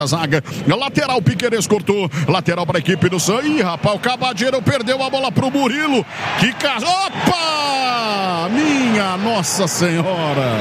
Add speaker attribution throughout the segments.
Speaker 1: zaga, lateral, Piquerez cortou, lateral para a equipe do Santos. Ih, rapaz, o Cabadeiro perdeu a bola pro Murilo, que casa. Opa! Minha Nossa Senhora!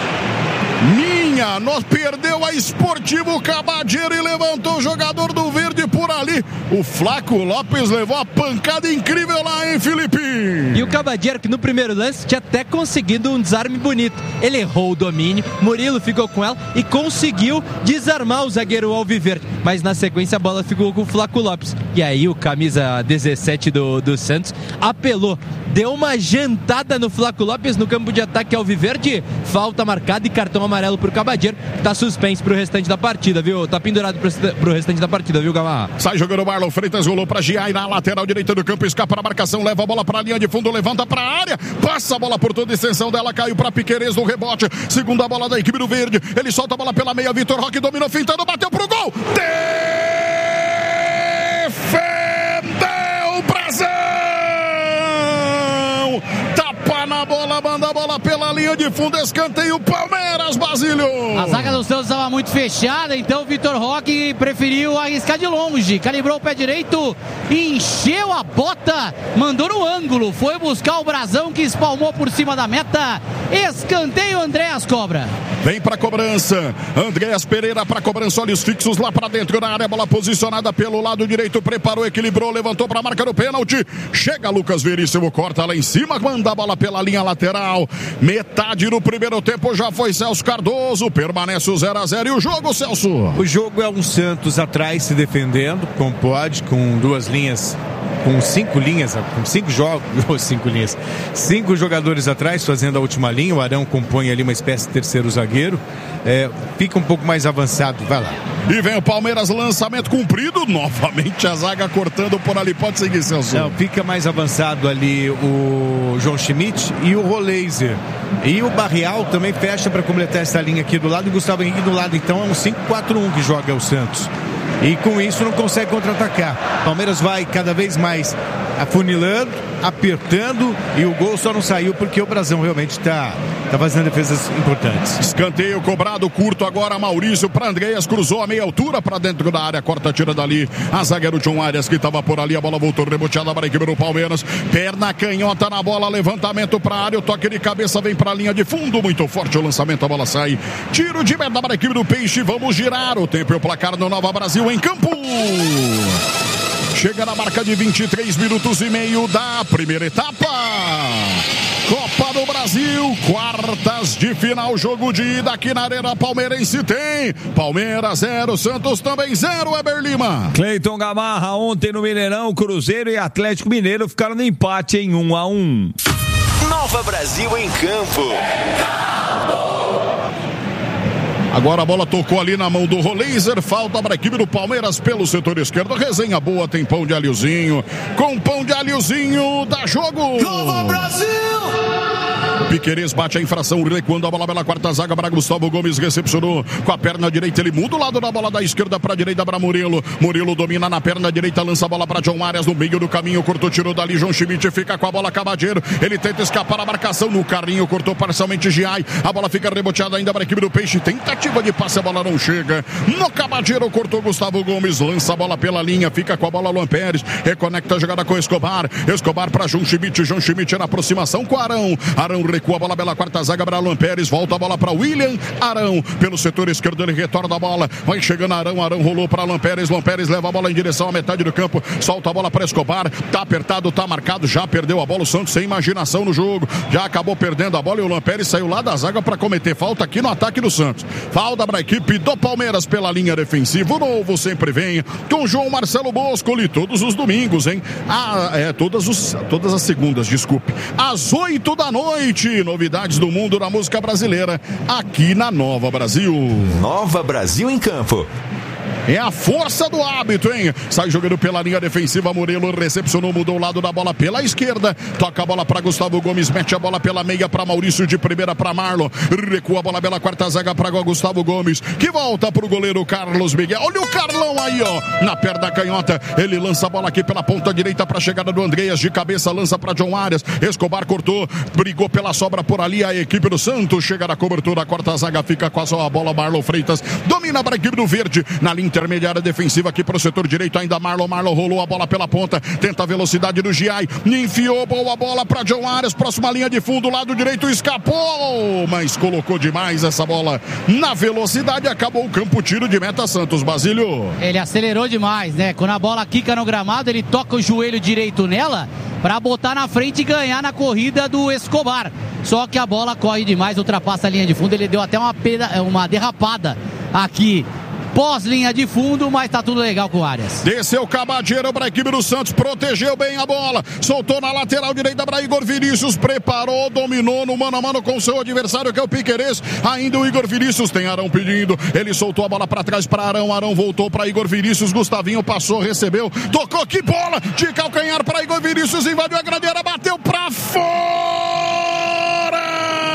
Speaker 1: Perdeu a Esportivo Cabadeiro e levantou o jogador do Verde por ali. O Flaco Lopes levou a pancada incrível lá, hein, Felipe?
Speaker 2: E o Cabadeiro, que no primeiro lance tinha até conseguido um desarme bonito. Ele errou o domínio, Murilo ficou com ela e conseguiu desarmar o zagueiro alviverde. Mas na sequência a bola ficou com o Flaco Lopes. E aí o camisa 17 do Santos apelou. Deu uma jantada no Flaco Lopes no campo de ataque alviverde. Falta marcada e cartão amarelo pro Cabadeiro. Tá suspenso pro restante da partida, viu? Tá pendurado pro restante da partida, viu, Gamarra?
Speaker 1: Sai jogando o Marlon Freitas, rolou pra Giai na lateral direita do campo, escapa na marcação, leva a bola pra linha de fundo, levanta pra área, passa a bola por toda a extensão dela, caiu pra Piquerez no rebote. Segunda bola da equipe do Verde. Ele solta a bola pela meia, Vitor Roque dominou, fintando, bateu pro gol. Defendeu o Brasil! Tapa na bola, manda a bola pela linha de fundo, escanteio Palmeiras, Basílio.
Speaker 3: A zaga do Santos estava muito fechada, então o Vitor Roque preferiu arriscar de longe, calibrou o pé direito, encheu a bota, mandou no ângulo, foi buscar o Brasão que espalmou por cima da meta. Escanteio, Andréas cobra.
Speaker 1: Vem pra cobrança, Andréas Pereira pra cobrança, olhos fixos lá pra dentro da área, bola posicionada pelo lado direito, preparou, equilibrou, levantou pra marca do pênalti, chega Lucas Veríssimo, corta lá em cima, manda a bola pela linha lateral, metade do primeiro tempo já foi Celso Cardoso, permanece o 0-0 e o jogo, Celso?
Speaker 4: O jogo é um Santos atrás se defendendo, como pode, com duas linhas, com cinco jogadores atrás fazendo a última linha. O Arão compõe ali uma espécie de terceiro zagueiro, fica um pouco mais avançado, vai lá.
Speaker 1: E vem o Palmeiras, lançamento cumprido, novamente a zaga cortando por ali, pode seguir, Celso.
Speaker 4: Não, fica mais avançado ali o João Schmidt e o Roleiser, e o Barreal também fecha para completar essa linha aqui do lado, e o Gustavo Henrique do lado. Então é um 5-4-1 que joga o Santos, e com isso não consegue contra-atacar. Palmeiras vai cada vez mais afunilando, apertando, e o gol só não saiu porque o Brasão realmente está fazendo defesas importantes.
Speaker 1: Escanteio cobrado, curto agora, Maurício para Andréas, cruzou a meia altura para dentro da área, corta, tira dali a zagueiro John Arias que estava por ali, a bola voltou reboteada para a equipe do Palmeiras, perna canhota na bola, levantamento para a área, o toque de cabeça vem para a linha de fundo, muito forte o lançamento, a bola sai, tiro de meta para a equipe do Peixe, vamos girar o tempo e o placar no Nova Brasil em campo. Chega na marca de 23 minutos e meio da primeira etapa. Copa do Brasil, quartas de final, jogo de ida aqui na Arena Palmeirense tem Palmeiras 0, Santos também 0, Eber Lima.
Speaker 5: Cleiton Gamarra, ontem no Mineirão, Cruzeiro e Atlético Mineiro ficaram no empate em 1-1.
Speaker 6: Nova Brasil em campo.
Speaker 1: Agora a bola tocou ali na mão do Roleiser, falta para a equipe do Palmeiras pelo setor esquerdo, resenha boa, tem pão de alhozinho, com pão de alhozinho dá jogo.
Speaker 6: Nova Brasil!
Speaker 1: Piquerez bate a infração, recuando a bola pela quarta zaga para Gustavo Gomes, recepcionou com a perna direita, ele muda o lado da bola da esquerda para a direita para Murilo domina na perna direita, lança a bola para John Arias no meio do caminho, cortou, tirou dali, João Schmidt fica com a bola, Cabadeiro, ele tenta escapar a marcação no carrinho, cortou parcialmente Giai, a bola fica reboteada ainda para a equipe do Peixe, tentativa de passe, a bola não chega, no Cabadeiro cortou Gustavo Gomes, lança a bola pela linha, fica com a bola Luan Pérez, reconecta a jogada com Escobar para João Schmidt na aproximação com Arão recua a bola pela quarta zaga para Luan Pérez, volta a bola para William Arão, pelo setor esquerdo ele retorna a bola, vai chegando Arão rolou para Luan Pérez leva a bola em direção à metade do campo, solta a bola para Escobar, tá apertado, tá marcado, já perdeu a bola o Santos sem imaginação no jogo, já acabou perdendo a bola e o Luan Pérez saiu lá da zaga para cometer falta aqui no ataque do Santos, falta para a equipe do Palmeiras pela linha defensiva, o novo sempre vem com João Marcelo Boscoli todos os domingos, hein? Todas as segundas, desculpe, às 8 da noite, novidades do mundo da música brasileira aqui na Nova Brasil.
Speaker 6: Nova Brasil em campo.
Speaker 1: É a força do hábito, hein? Sai jogando pela linha defensiva, Murilo recepcionou, mudou o lado da bola pela esquerda, toca a bola para Gustavo Gomes, mete a bola pela meia para Maurício, de primeira para Marlon, recua a bola pela quarta zaga para Gustavo Gomes, que volta para o goleiro Carlos Miguel, olha o Carlão aí, ó, na perna canhota, ele lança a bola aqui pela ponta direita para a chegada do Andréas, de cabeça lança para John Arias, Escobar cortou, brigou pela sobra por ali, a equipe do Santos chega na cobertura, a quarta zaga fica com a bola, Marlon Freitas domina para a equipe do Verde, na linha intermediária defensiva aqui pro setor direito, ainda Marlon rolou a bola pela ponta, tenta a velocidade do Giai, enfiou boa bola para John Arias, próxima linha de fundo, lado direito, escapou, mas colocou demais essa bola na velocidade, acabou o campo, tiro de meta Santos. Basílio.
Speaker 3: Ele acelerou demais, né? Quando a bola quica no gramado, ele toca o joelho direito nela para botar na frente e ganhar na corrida do Escobar. Só que a bola corre demais, ultrapassa a linha de fundo, ele deu até uma derrapada aqui pós-linha de fundo, mas tá tudo legal com o Arias.
Speaker 1: Desceu o Cabadeiro para a equipe do Santos, protegeu bem a bola, soltou na lateral direita para Igor Vinícius, preparou, dominou no mano a mano com seu adversário que é o Piquerez, ainda o Igor Vinícius, tem Arão pedindo, ele soltou a bola para trás para Arão voltou para Igor Vinícius, Gustavinho passou, recebeu, tocou, que bola de calcanhar para Igor Vinícius, invadiu a grande área, bateu para fora!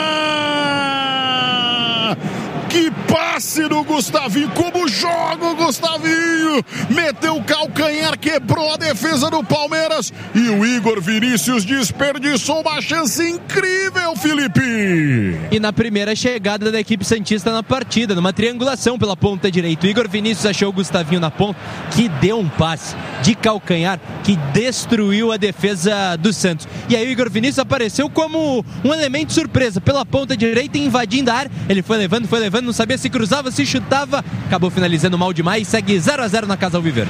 Speaker 1: Que passe do Gustavinho, como joga o Gustavinho, meteu o calcanhar, quebrou a defesa do Palmeiras e o Igor Vinícius desperdiçou uma chance incrível, Felipe.
Speaker 2: E na primeira chegada da equipe santista na partida, numa triangulação pela ponta direita, o Igor Vinícius achou o Gustavinho na ponta, que deu um passe de calcanhar que destruiu a defesa do Santos. E aí o Igor Vinícius apareceu como um elemento surpresa pela ponta direita, invadindo a área, ele foi levando, não sabia se cruzava, se chutava, acabou finalizando mal demais, segue 0-0 na Casa Alviverde.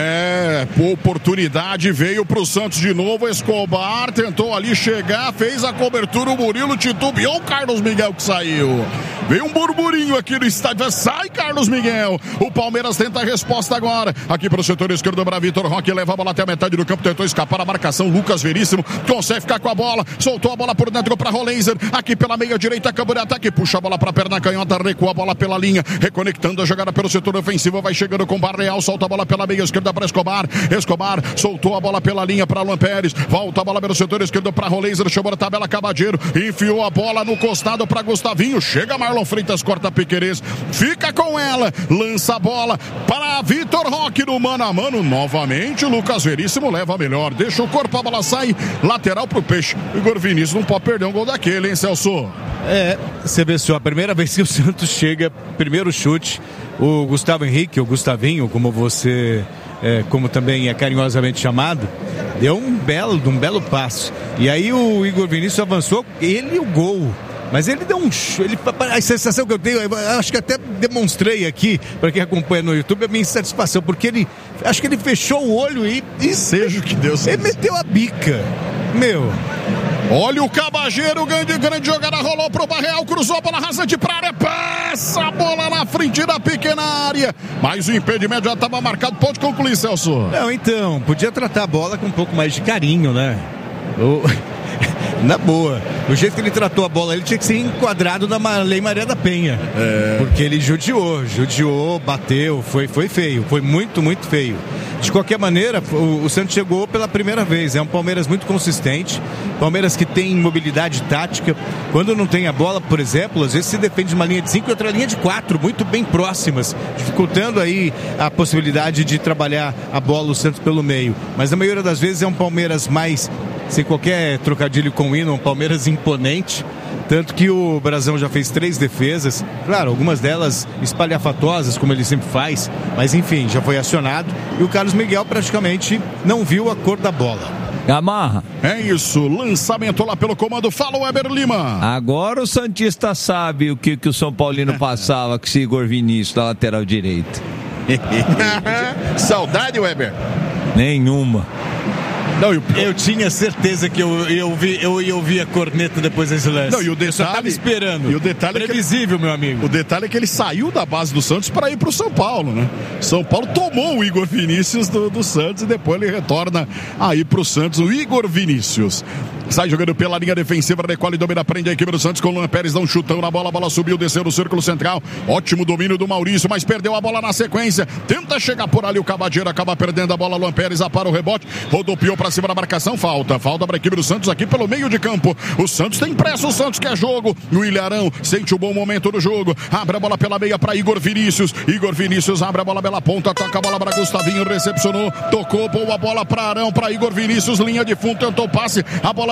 Speaker 1: Oportunidade veio pro Santos de novo, Escobar tentou ali chegar, fez a cobertura, o Murilo titubeou, o Carlos Miguel que saiu. Veio um burburinho aqui no estádio, sai Carlos Miguel, o Palmeiras tenta a resposta agora, aqui pro setor esquerdo para Vitor Roque, leva a bola até a metade do campo, tentou escapar a marcação, Lucas Veríssimo consegue ficar com a bola, soltou a bola por dentro para Rolenzer, aqui pela meia direita, campo de ataque, puxa a bola pra perna canhota, recua a bola pela linha, reconectando a jogada pelo setor ofensivo, vai chegando com Barreal, solta a bola pela meia esquerda para Escobar, soltou a bola pela linha para Luan Pérez, volta a bola pelo setor esquerdo para Rolenzer, chamou a tabela Cabadeiro, enfiou a bola no costado para Gustavinho, chega Marlon Freitas, corta Piquerez, fica com ela, lança a bola para Vitor Roque no mano a mano, novamente o Lucas Veríssimo leva a melhor, deixa o corpo, a bola sai, lateral pro Peixe, Igor Vinícius não pode perder um gol daquele, hein, Celso?
Speaker 4: Você vê só, a primeira vez que o Santos chega, primeiro chute, o Gustavo Henrique, o Gustavinho, como você, como também é carinhosamente chamado, deu um belo passo. E aí o Igor Vinícius avançou, ele e o gol. Mas ele deu a sensação que eu tenho, acho que até demonstrei aqui, para quem acompanha no YouTube, a minha insatisfação, porque acho que ele fechou o olho e
Speaker 1: seja o que Deus
Speaker 4: ele meteu a bica,
Speaker 1: Olha o Cabageiro, grande jogada, rolou pro Barreal, cruzou a bola rasante pra área, passa a bola na frente da pequena área, mas o impedimento já estava marcado, pode concluir, Celso.
Speaker 4: Não, então, podia tratar a bola com um pouco mais de carinho, né? Na boa, do jeito que ele tratou a bola, ele tinha que ser enquadrado na Lei Maria da Penha, porque ele judiou, bateu, foi feio, foi muito feio. De qualquer maneira, o Santos chegou pela primeira vez, é um Palmeiras muito consistente, Palmeiras que tem mobilidade tática, quando não tem a bola, por exemplo, às vezes se defende de uma linha de 5 e outra linha de 4, muito bem próximas, dificultando aí a possibilidade de trabalhar a bola o Santos pelo meio, mas na maioria das vezes é um Palmeiras mais, sem qualquer trocadilho com o hino, um Palmeiras imponente, tanto que o Brazão já fez 3 defesas, claro, algumas delas espalhafatosas, como ele sempre faz, mas enfim, já foi acionado, e o Carlos Miguel praticamente não viu a cor da bola.
Speaker 5: Amarra.
Speaker 1: É isso, lançamento lá pelo comando, fala o Weber Lima.
Speaker 5: Agora o Santista sabe o que o São Paulino passava com esse Igor Vinícius da lateral direita.
Speaker 1: Saudade, Weber?
Speaker 5: Nenhuma.
Speaker 4: Não, eu tinha certeza que eu ia ouvir a corneta depois desse lance.
Speaker 1: Não, e o detalhe,
Speaker 4: eu só tava esperando.
Speaker 1: E o detalhe
Speaker 4: previsível, meu amigo.
Speaker 1: O detalhe é que ele saiu da base do Santos para ir pro São Paulo, né? São Paulo tomou o Igor Vinícius do Santos e depois ele retorna aí pro Santos, o Igor Vinícius. Sai jogando pela linha defensiva, recolhe, domina, prende a equipe do Santos com o Luan Pérez, dá um chutão na bola, a bola subiu, desceu no círculo central, ótimo domínio do Maurício, mas perdeu a bola na sequência, tenta chegar por ali, o Cabadeiro acaba perdendo a bola, Luan Pérez apara o rebote, rodopiou pra cima da marcação, falta pra equipe do Santos aqui pelo meio de campo, o Santos tem pressa, o Santos quer jogo, o Ilharão sente o bom momento do jogo, abre a bola pela meia pra Igor Vinícius abre a bola pela ponta, toca a bola pra Gustavinho, recepcionou, tocou, boa bola pra Arão, pra Igor Vinícius, linha de fundo, tentou passe, a bola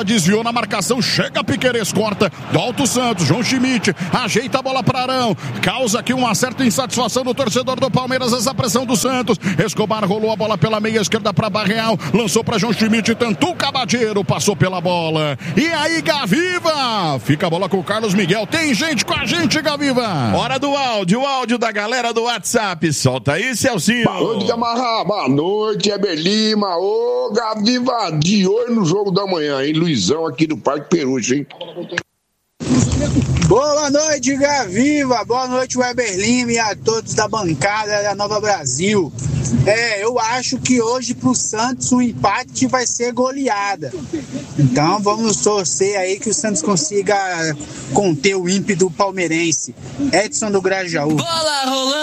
Speaker 1: bola desviou na marcação, chega Piquerez, corta, volta o Santos, João Schmidt, ajeita a bola para Arão, causa aqui uma certa insatisfação no torcedor do Palmeiras, essa pressão do Santos. Escobar rolou a bola pela meia esquerda para Barreal, lançou para João Schmidt, tentou o Cabadeiro, passou pela bola. E aí, Gaviva, fica a bola com o Carlos Miguel. Tem gente com a gente, Gaviva.
Speaker 7: Hora do áudio, o áudio da galera do WhatsApp. Solta aí, Celcinho.
Speaker 8: Boa noite, Gamarra. Boa noite, Heber Lima. Ô, Gaviva, de olho no jogo da manhã, hein? Luizão aqui do Parque Peruche, hein?
Speaker 9: Boa noite, Gaviva. Boa noite, Heber Lima, e a todos da bancada da Nova Brasil. Eu acho que hoje pro Santos o empate vai ser goleada. Então vamos torcer aí que o Santos consiga conter o ímpeto palmeirense. Edson do Grajaú.
Speaker 3: Bola rolando.